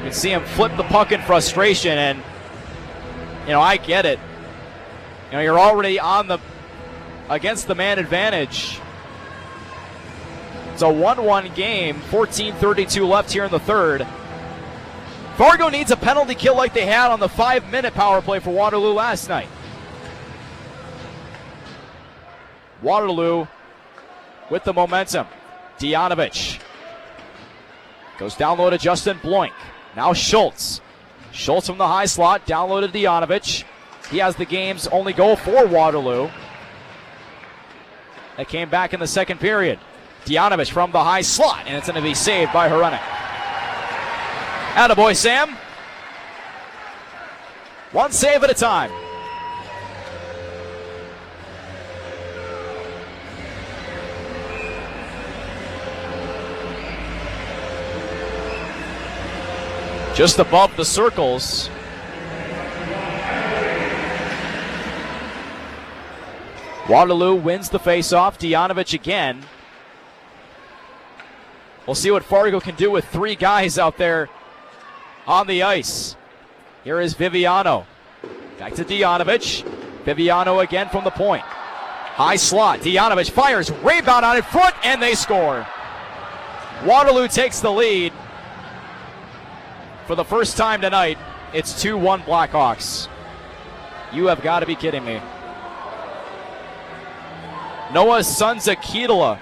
can see him flip the puck in frustration, and I get it. You're already against the man advantage. It's a 1-1 game, 14:32 left here in the third. Fargo needs a penalty kill like they had on the 5-minute power play for Waterloo last night. Waterloo with the momentum. Dianovich goes down low to Justin Bloink. Now Schultz. Schultz from the high slot, down low to Dianovich. He has the game's only goal for Waterloo. That came back in the second period. Dianovich from the high slot, and it's going to be saved by Hrenek. Attaboy, Sam. One save at a time. Just above the circles. Waterloo wins the faceoff. Dianovich again. We'll see what Fargo can do with three guys out there on the ice. Here is Viviano. Back to Dianovich. Viviano again from the point. High slot. Dianovich fires. Rebound on in front, and they score. Waterloo takes the lead. For the first time tonight, it's 2-1 Blackhawks. You have got to be kidding me. Noah Sunzakitala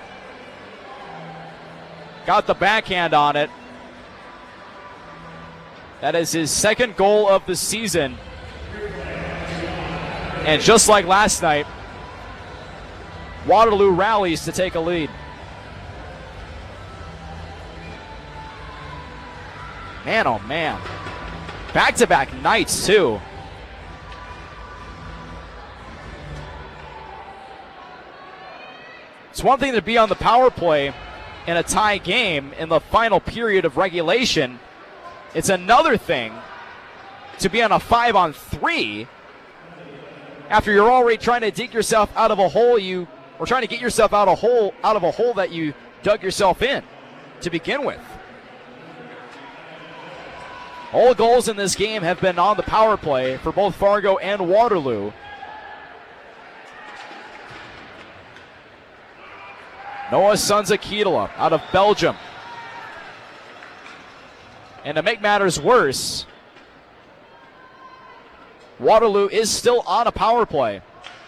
got the backhand on it. That is his second goal of the season. And just like last night, Waterloo rallies to take a lead. Man, oh man. Back-to-back nights, too. It's one thing to be on the power play in a tie game in the final period of regulation. It's another thing to be on a 5-on-3 after you're already trying to dig yourself out of a hole or trying to get yourself out of a hole that you dug yourself in to begin with. All goals in this game have been on the power play for both Fargo and Waterloo. Noah Sunzakitala out of Belgium. And to make matters worse, Waterloo is still on a power play,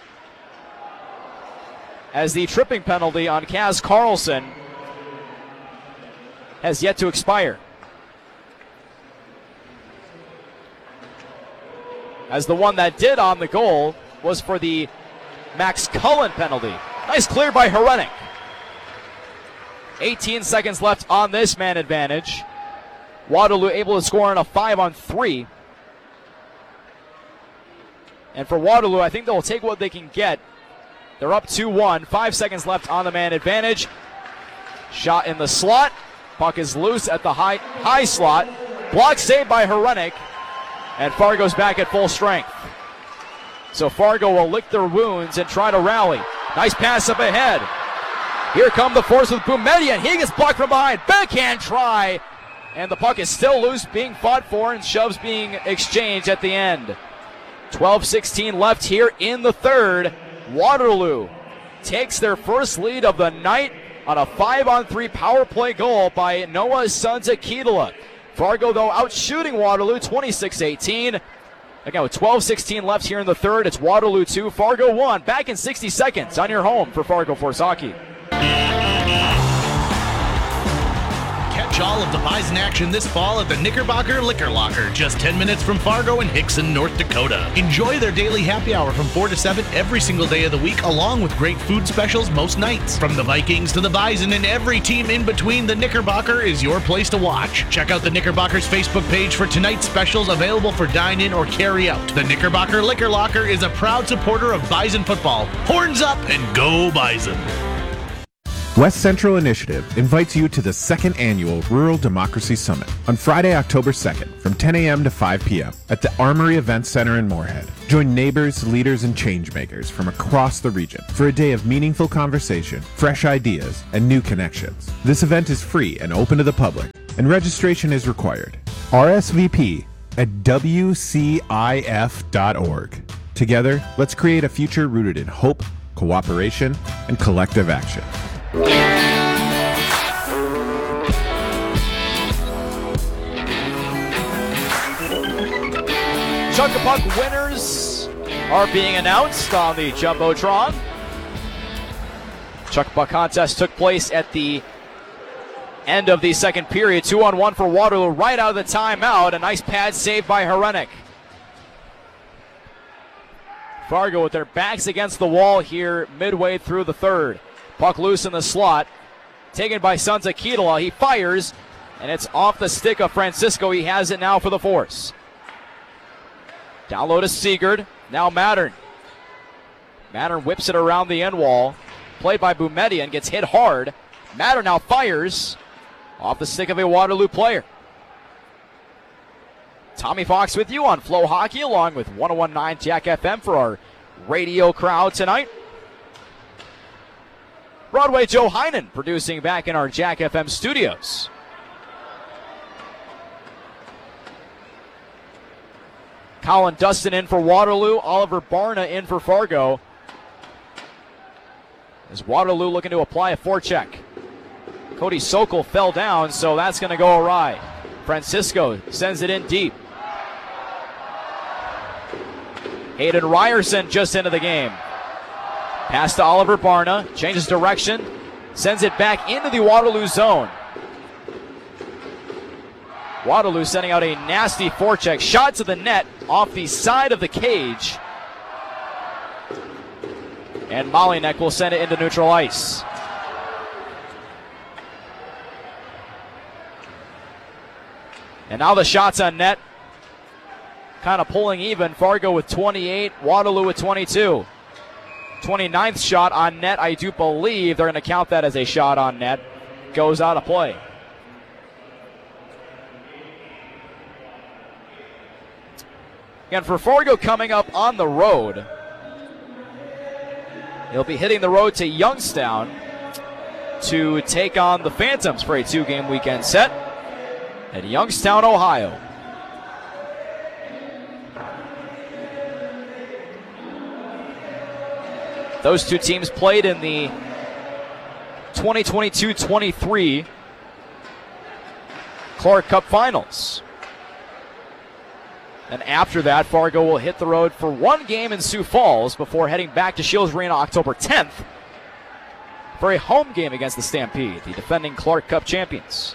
as the tripping penalty on Kaz Carlson has yet to expire. As the one that did on the goal was for the Max Cullen penalty. Nice clear by Hrenek. 18 seconds left on this man advantage. Waterloo able to score on a 5-on-3. And for Waterloo, I think they'll take what they can get. They're up 2-1. 5 seconds left on the man advantage. Shot in the slot. Puck is loose at the high slot. Block saved by Hrenek. And Fargo's back at full strength. So Fargo will lick their wounds and try to rally. Nice pass up ahead. Here come the Force with Boumediene, and he gets blocked from behind. Backhand try. And the puck is still loose, being fought for, and shoves being exchanged at the end. 12:16 left here in the third. Waterloo takes their first lead of the night on a 5-on-3 power play goal by Noah Sunzakitala. Fargo, though, out shooting Waterloo 26-18. Again, with 12:16 left here in the third, it's Waterloo 2, Fargo 1. Back in 60 seconds on your home for Fargo Force Hockey. Catch all of the Bison action this fall at the Knickerbocker Liquor Locker, just 10 minutes from Fargo and Hickson, North Dakota. Enjoy their daily happy hour from 4 to 7 every single day of the week, along with great food specials most nights. From the Vikings to the Bison and every team in between, the Knickerbocker is your place to watch. Check out the Knickerbocker's Facebook page for tonight's specials available for dine-in or carry-out. The Knickerbocker Liquor Locker is a proud supporter of Bison football. Horns up and go Bison! West Central Initiative invites you to the second annual Rural Democracy Summit on Friday, October 2nd from 10 a.m. to 5 p.m. at the Armory Events Center in Moorhead. Join neighbors, leaders, and changemakers from across the region for a day of meaningful conversation, fresh ideas, and new connections. This event is free and open to the public, and registration is required. RSVP at WCIF.org. Together, let's create a future rooted in hope, cooperation, and collective action. Chunk-a-Puck winners are being announced on the Jumbotron. Chunk-a-Puck contest took place at the end of the second period. 2-on-1 for Waterloo right out of the timeout. A nice pad save by Herenik. Fargo with their backs against the wall here midway through the third. Puck loose in the slot. Taken by Sunza Keitala. He fires, and it's off the stick of Francisco. He has it now for the Force. Down low to Sigurd. Now Mattern. Mattern whips it around the end wall. Played by Boumedian. Gets hit hard. Mattern now fires off the stick of a Waterloo player. Tommy Fox with you on Flow Hockey along with 101.9 Jack FM for our radio crowd tonight. Broadway Joe Heinen producing back in our Jack FM studios. Colin Dustin in for Waterloo. Oliver Barna in for Fargo. As Waterloo looking to apply a forecheck. Cody Sokol fell down, so that's going to go awry. Francisco sends it in deep. Hayden Ryerson just into the game. Pass to Oliver Barna. Changes direction. Sends it back into the Waterloo zone. Waterloo sending out a nasty forecheck. Shot to the net off the side of the cage. And Molinek will send it into neutral ice. And now the shots on net. Kind of pulling even. Fargo with 28, Waterloo with 22. 29th shot on net. I do believe they're going to count that as a shot on net. Goes out of play. Again, for Fargo coming up on the road, he'll be hitting the road to Youngstown to take on the Phantoms for a 2-game weekend set at Youngstown, Ohio. Those two teams played in the 2022-23 Clark Cup Finals. And after that, Fargo will hit the road for one game in Sioux Falls before heading back to Shields Arena October 10th for a home game against the Stampede, the defending Clark Cup champions.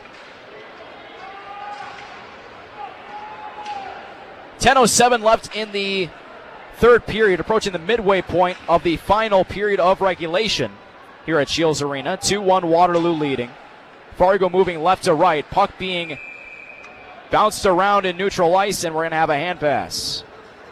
10:07 left in the third period, approaching the midway point of the final period of regulation here at Shields Arena. 2-1 Waterloo leading. Fargo moving left to right, puck being bounced around in neutral ice, and we're going to have a hand pass.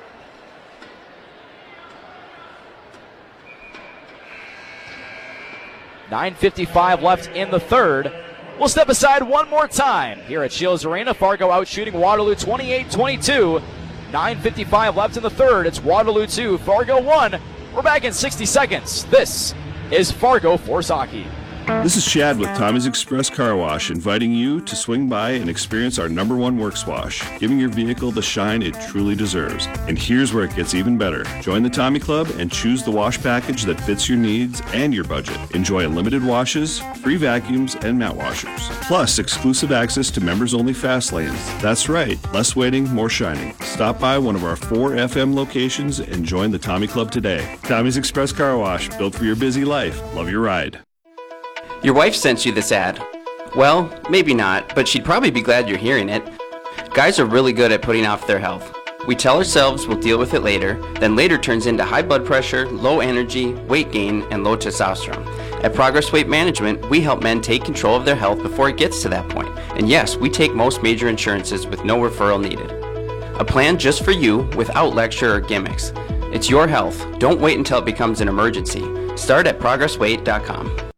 .9:55 left in the third. We'll step aside one more time here at Shields Arena. Fargo out shooting Waterloo 28-22. 9:55 left in the third. It's Waterloo 2, Fargo 1. We're back in 60 seconds. This is Fargo Force Hockey. This is Chad with Tommy's Express Car Wash, inviting you to swing by and experience our #1 works wash, giving your vehicle the shine it truly deserves. And here's where it gets even better. Join the Tommy Club and choose the wash package that fits your needs and your budget. Enjoy unlimited washes, free vacuums, and mat washers. Plus, exclusive access to members-only fast lanes. That's right, less waiting, more shining. Stop by one of our 4 FM locations and join the Tommy Club today. Tommy's Express Car Wash, built for your busy life. Love your ride. Your wife sent you this ad. Well, maybe not, but she'd probably be glad you're hearing it. Guys are really good at putting off their health. We tell ourselves we'll deal with it later, then later turns into high blood pressure, low energy, weight gain, and low testosterone. At Progress Weight Management, we help men take control of their health before it gets to that point. And yes, we take most major insurances with no referral needed. A plan just for you without lecture or gimmicks. It's your health. Don't wait until it becomes an emergency. Start at ProgressWeight.com.